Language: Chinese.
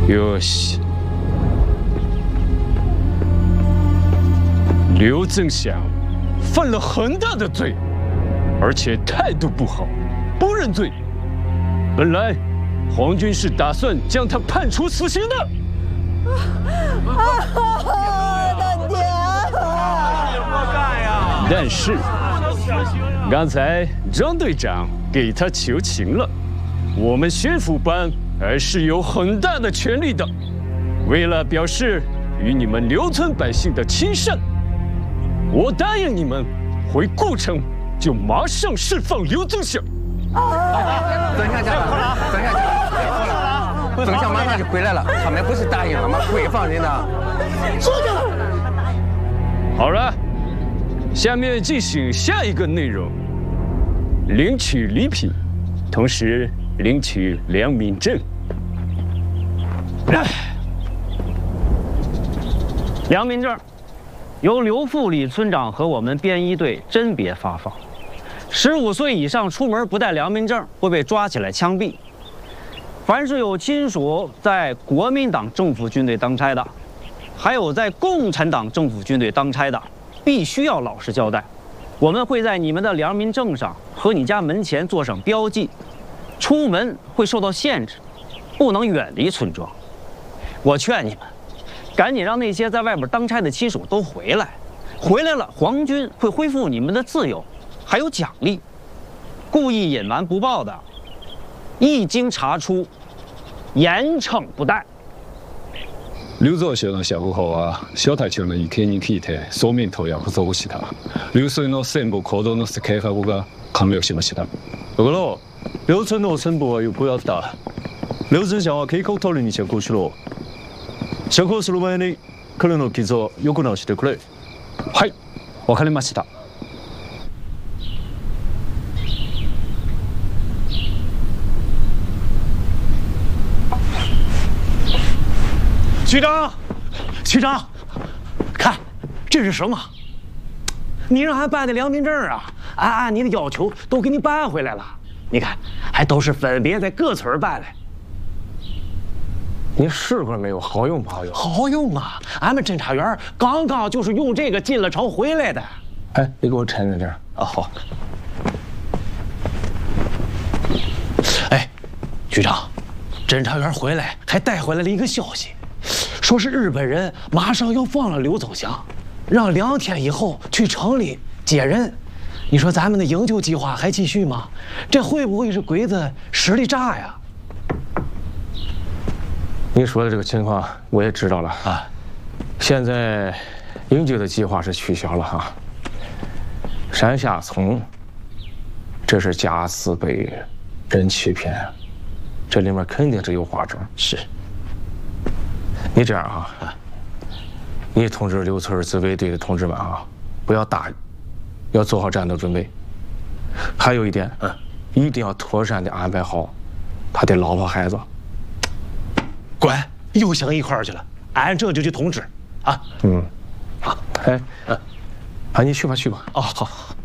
哟西，刘增祥犯了很大的罪，而且态度不好，不认罪。本来皇军是打算将他判处死刑的。 大爹！ 但是刚才张队长给他求情了，我们宣抚班还是有很大的权力的。为了表示与你们刘村百姓的亲善，我答应你们，回顾城就马上释放刘增祥。 等一下，等一下，马上就回来了。他们不是答应了吗？会放人的。 说着。 好了，下面进行下一个内容：领取礼品，同时领取良民证。 良民证由刘副理村长和我们编医队甄别发放。15岁以上出门不带良民证会被抓起来枪毙。凡是有亲属在国民党政府军队当差的，还有在共产党政府军队当差的，必须要老实交代。我们会在你们的良民证上和你家门前做上标记，出门会受到限制，不能远离村庄。我劝你们，赶紧让那些在外边当差的亲属都回来。回来了，皇军会恢复你们的自由，还有奖励。故意隐瞒不报的，一经查出，严惩不贷。 刘造先生下午好啊！小太町の意見に聞いて総面投や不足した。劉村の全部行動の計画が完了しました。 だから劉村の全部はよくやった。劉村さんは計画通りに釈放しろ。釈放する前に彼の傷をよく治してくれ。 はい、わかりました。 局长，局长，看这是什么？你让俺办的良民证啊，按你的要求都给你办回来了。你看，还都是分别在各村办的。 你试过没有？好用不好用？ 好用啊！俺们侦查员刚刚就是用这个进了城回来的。 哎，你给我抻着点。 啊，好。哎，局长，侦查员回来还带回来了一个消息，说是日本人马上要放了刘增祥，让2天以后去城里接人。你说咱们的营救计划还继续吗？这会不会是鬼子使的诈呀？ 你说的这个情况我也知道了啊。现在营救的计划是取消了哈。山下村，这是假死被人欺骗，这里面肯定是有花招。 是。 你这样啊，你通知刘村自卫队的同志们啊，不要大意，要做好战斗准备。还有一点，一定要妥善的安排好他的老婆孩子。 乖，又想一块儿去了，俺这就去通知啊。 好，哎，你去吧去吧。 哦，好。